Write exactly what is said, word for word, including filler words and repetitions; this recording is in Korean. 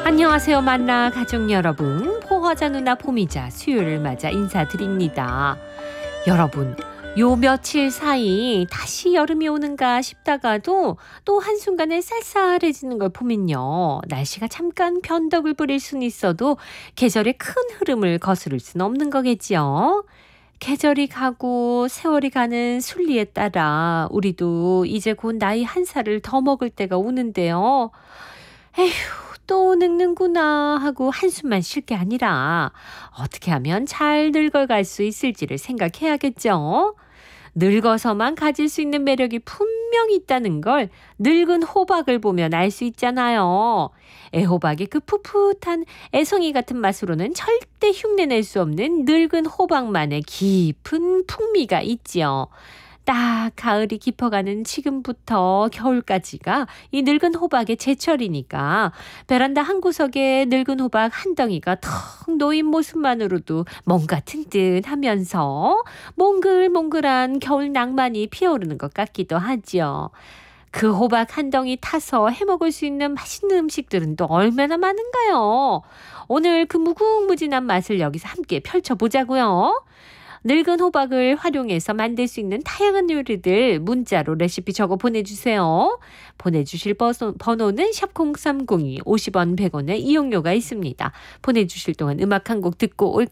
안녕하세요, 만나 가족 여러분. 포화자 누나 포미자 수요일을 맞아 인사드립니다. 여러분, 요 며칠 사이 다시 여름이 오는가 싶다가도 또 한순간에 쌀쌀해지는 걸 보면요, 날씨가 잠깐 변덕을 부릴 수는 있어도 계절의 큰 흐름을 거스를 수는 없는 거겠지요. 계절이 가고 세월이 가는 순리에 따라 우리도 이제 곧 나이 한 살을 더 먹을 때가 오는데요. 에휴, 또 늙는구나 하고 한숨만 쉴 게 아니라 어떻게 하면 잘 늙어갈 수 있을지를 생각해야겠죠. 늙어서만 가질 수 있는 매력이 분명히 있다는 걸 늙은 호박을 보면 알 수 있잖아요. 애호박의 그 풋풋한 애송이 같은 맛으로는 절대 흉내낼 수 없는 늙은 호박만의 깊은 풍미가 있지요. 딱 가을이 깊어가는 지금부터 겨울까지가 이 늙은 호박의 제철이니까 베란다 한 구석에 늙은 호박 한 덩이가 턱 놓인 모습만으로도 뭔가 든든하면서 몽글몽글한 겨울 낭만이 피어오르는 것 같기도 하죠. 그 호박 한 덩이 타서 해먹을 수 있는 맛있는 음식들은 또 얼마나 많은가요? 오늘 그 무궁무진한 맛을 여기서 함께 펼쳐보자고요. 늙은 호박을 활용해서 만들 수 있는 다양한 요리들 문자로 레시피 적어 보내주세요. 보내주실 버소, 번호는 샵 공삼공이, 오십 원 백 원의 이용료가 있습니다. 보내주실 동안 음악 한 곡 듣고 올게요.